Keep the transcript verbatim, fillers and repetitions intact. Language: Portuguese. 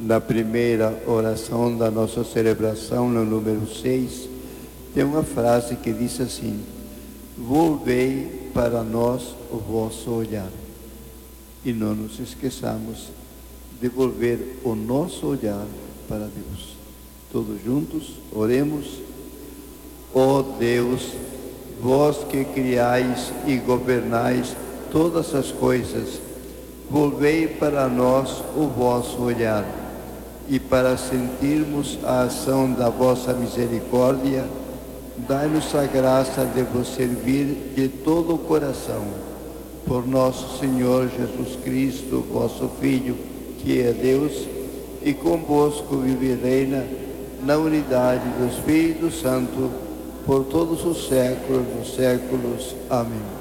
Na primeira oração da nossa celebração, no número seis, tem uma frase que diz assim: volvei para nós o vosso olhar. E não nos esqueçamos de volver o nosso olhar para Deus. Todos juntos, oremos. Ó Deus, vós que criais e governais todas as coisas, volvei para nós o vosso olhar, e para sentirmos a ação da vossa misericórdia, dai-nos a graça de vos servir de todo o coração. Por nosso Senhor Jesus Cristo, vosso Filho, que é Deus, e convosco vive e reina na unidade do Espírito Santo, por todos os séculos dos séculos. Amém.